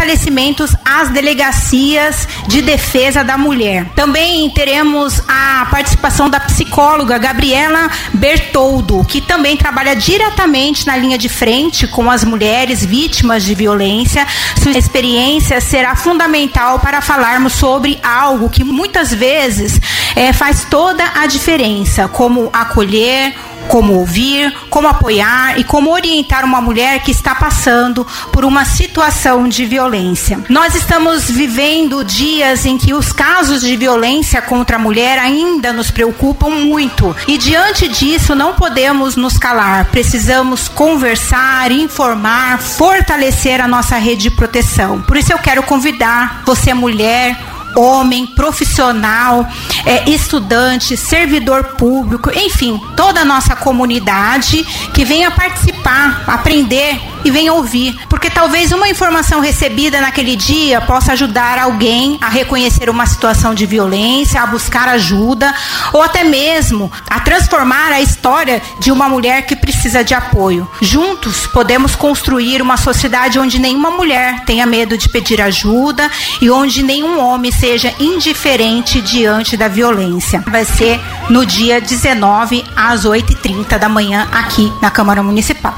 fortalecimentos às delegacias de defesa da mulher. Também teremos a participação da psicóloga Gabriela Bertoldo, que também trabalha diretamente na linha de frente com as mulheres vítimas de violência. Sua experiência será fundamental para falarmos sobre algo que muitas vezes faz toda a diferença, como acolher, como ouvir, como apoiar e como orientar uma mulher que está passando por uma situação de violência. Nós estamos vivendo dias em que os casos de violência contra a mulher ainda nos preocupam muito e diante disso não podemos nos calar. Precisamos conversar, informar, fortalecer a nossa rede de proteção. Por isso eu quero convidar você, mulher, homem, profissional, estudante, servidor público, enfim, toda a nossa comunidade que venha participar, aprender e venha ouvir, porque talvez uma informação recebida naquele dia possa ajudar alguém a reconhecer uma situação de violência, a buscar ajuda ou até mesmo a transformar a história de uma mulher que precisa de apoio. Juntos podemos construir uma sociedade onde nenhuma mulher tenha medo de pedir ajuda e onde nenhum homem seja indiferente diante da violência. Vai ser no dia 19 às 8h30 da manhã aqui na Câmara Municipal.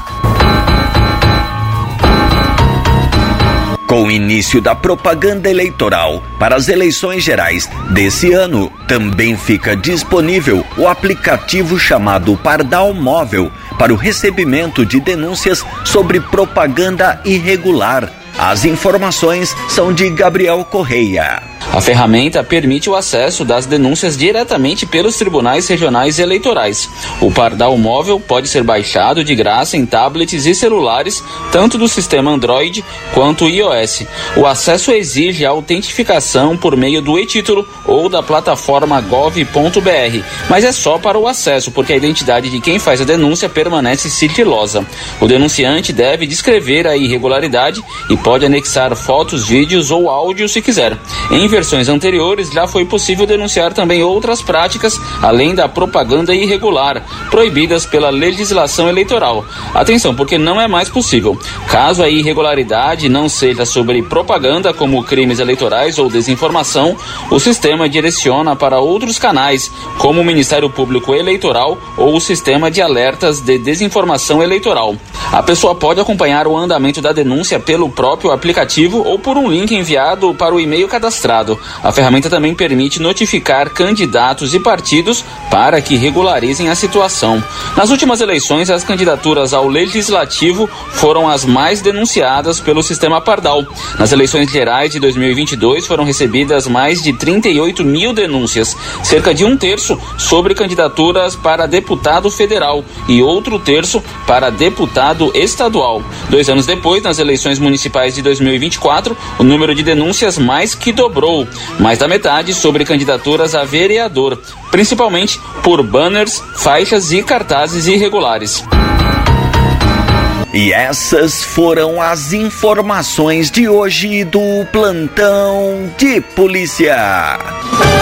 Com o início da propaganda eleitoral para as eleições gerais desse ano, também fica disponível o aplicativo chamado Pardal Móvel para o recebimento de denúncias sobre propaganda irregular. As informações são de Gabriel Correia. A ferramenta permite o acesso das denúncias diretamente pelos tribunais regionais eleitorais. O Pardal Móvel pode ser baixado de graça em tablets e celulares, tanto do sistema Android quanto iOS. O acesso exige a autentificação por meio do e-título ou da plataforma gov.br, mas é só para o acesso, porque a identidade de quem faz a denúncia permanece sigilosa. O denunciante deve descrever a irregularidade e pode anexar fotos, vídeos ou áudio se quiser. Em versões anteriores, já foi possível denunciar também outras práticas, além da propaganda irregular, proibidas pela legislação eleitoral. Atenção, porque não é mais possível. Caso a irregularidade não seja sobre propaganda, como crimes eleitorais ou desinformação, o sistema direciona para outros canais, como o Ministério Público Eleitoral ou o Sistema de Alertas de Desinformação Eleitoral. A pessoa pode acompanhar o andamento da denúncia pelo próprio aplicativo ou por um link enviado para o e-mail cadastrado. A ferramenta também permite notificar candidatos e partidos para que regularizem a situação. Nas últimas eleições, as candidaturas ao Legislativo foram as mais denunciadas pelo sistema Pardal. Nas eleições gerais de 2022 foram recebidas mais de 38 mil denúncias, cerca de um terço sobre candidaturas para deputado federal e outro terço para deputado estadual. 2 anos depois, nas eleições municipais de 2024, o número de denúncias mais que dobrou, mais da metade sobre candidaturas a vereador, principalmente por banners, faixas e cartazes irregulares. E essas foram as informações de hoje do Plantão de Polícia.